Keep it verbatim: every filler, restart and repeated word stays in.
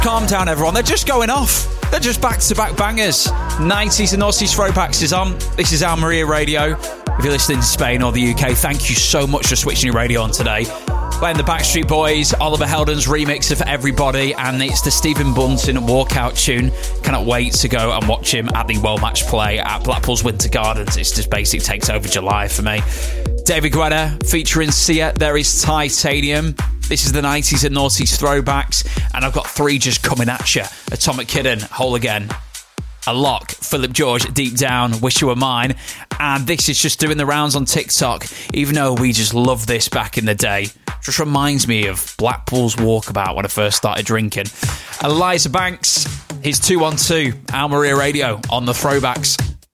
Calm down, everyone. They're just going off. They're just back-to-back bangers. nineties and Aussies throwbacks is on. This is Almeria Radio. If you're listening to Spain or the U K, thank you so much for switching your radio on today. Playing the Backstreet Boys, Oliver Heldens remix of Everybody, and it's the Stephen Bunton walkout tune. Cannot wait to go and watch him at the World Match Play at Blackpool's Winter Gardens. It's just basically takes over July for me. David Guetta featuring Sia, there is Titanium. This is the nineties and noughties throwbacks, and I've got three just coming at you. Atomic Kitten, Whole Again. A Lock, Philip George, Deep Down, Wish You Were Mine. And this is just doing the rounds on TikTok, even though we just loved this back in the day. Just reminds me of Blackpool's Walkabout when I first started drinking. Eliza Banks, his two one two, Almeria Radio on the throwbacks.